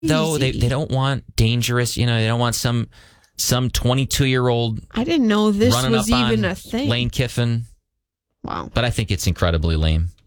though. They don't want dangerous, they don't want some 22-year-old. I didn't know this was even a thing. Lane Kiffin. Wow. But I think it's incredibly lame.